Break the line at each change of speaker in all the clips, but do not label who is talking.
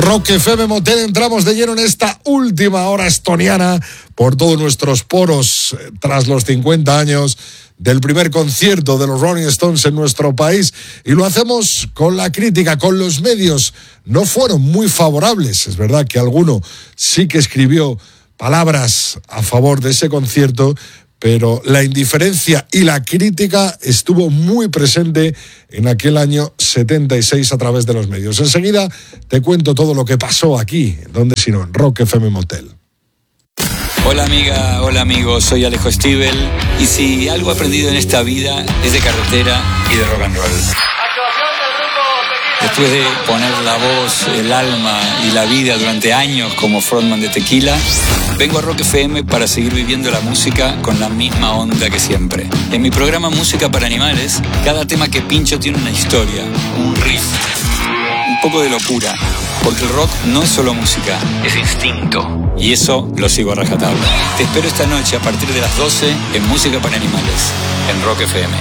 Rock FM Motel, entramos de lleno en esta última hora estoniana por todos nuestros poros tras los 50 años del primer concierto de los Rolling Stones en nuestro país, y lo hacemos con la crítica, con los medios. No fueron muy favorables, es verdad que alguno sí que escribió palabras a favor de ese concierto, pero la indiferencia y la crítica estuvo muy presente en aquel año 76 a través de los medios. Enseguida te cuento todo lo que pasó aquí, donde sino en Rock FM Motel.
Hola amiga, hola amigo, soy Alejo Stivel, y si algo he aprendido en esta vida es de carretera y de rock and roll. Después de poner la voz, el alma y la vida durante años como frontman de Tequila, vengo a Rock FM para seguir viviendo la música con la misma onda que siempre. En mi programa Música para Animales, cada tema que pincho tiene una historia, un riff, un poco de locura, porque el rock no es solo música, es instinto, y eso lo sigo a rajatabla. Te espero esta noche a partir de las 12 en Música para Animales, en Rock FM.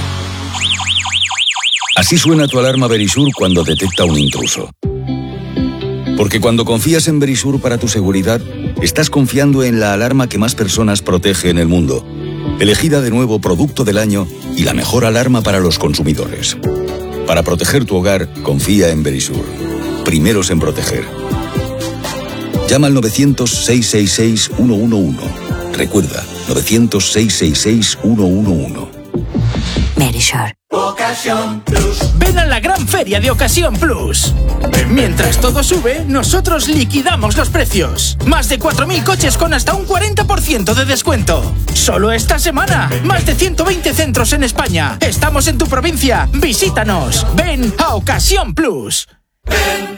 Así suena tu alarma Verisur cuando detecta un intruso. Porque cuando confías en Verisur para tu seguridad, estás confiando en la alarma que más personas protege en el mundo. Elegida de nuevo Producto del Año y la mejor alarma para los consumidores. Para proteger tu hogar, confía en Verisur. Primeros en proteger. Llama al 900-666-111. Recuerda, 900-666-111.
Verisur.
Ocasión Plus.
Ven a la gran feria de Ocasión Plus. Mientras todo sube, nosotros liquidamos los precios. Más de 4.000 coches con hasta un 40% de descuento. Solo esta semana. Más de 120 centros en España. Estamos en tu provincia. Visítanos. Ven a Ocasión Plus.
Ven.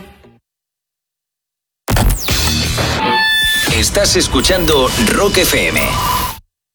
Estás escuchando Rock FM.